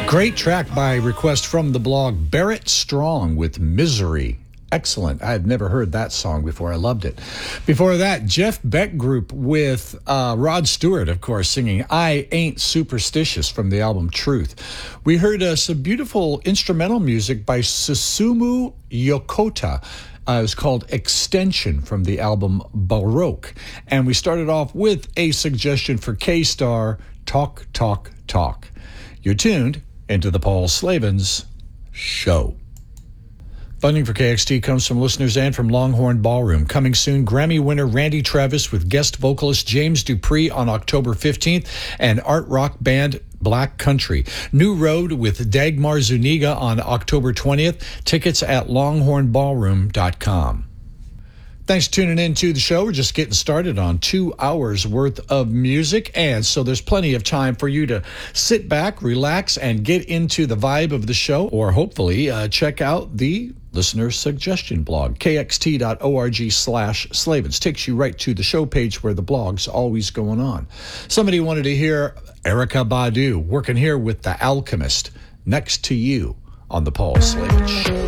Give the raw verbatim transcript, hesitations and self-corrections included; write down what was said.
Great track by request from the blog Barrett Strong with Misery. Excellent. I had never heard that song before. I loved it. Before that, Jeff Beck Group with uh, Rod Stewart, of course, singing I Ain't Superstitious from the album Truth. We heard uh, some beautiful instrumental music by Susumu Yokota. Uh, it was called Extension from the album Baroque. And we started off with a suggestion for K-Star, Talk, Talk, Talk. You're tuned into the Paul Slavens Show. Funding for K X T comes from listeners and from Longhorn Ballroom. Coming soon, Grammy winner Randy Travis with guest vocalist James Dupree on October fifteenth and art rock band Black Country. New Road with Dagmar Zuniga on October twentieth. Tickets at longhorn ballroom dot com. Thanks for tuning in to the show. We're just getting started on two hours worth of music, and so there's plenty of time for you to sit back, relax, and get into the vibe of the show, or hopefully uh, check out the listener suggestion blog. K X T dot org slash Slavens takes you right to the show page where the blog's always going on. Somebody wanted to hear Erykah Badu working here with The Alchemist, Next to You on the Paul Slavens Show.